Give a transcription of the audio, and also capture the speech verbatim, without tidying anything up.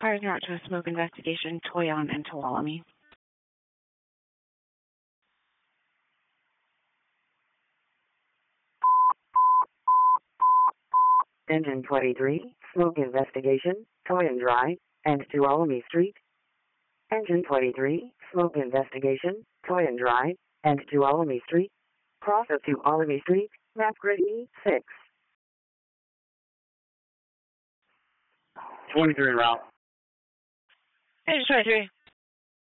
Partner out to a smoke investigation, Toyon and Tuolumne. Engine twenty-three, smoke investigation, Toyon Drive, and Tuolumne Street. Engine twenty-three, smoke investigation, Toyon Drive, and Tuolumne Street. Cross of Tuolumne Street, map grid E six. twenty-three route. Engine twenty-three.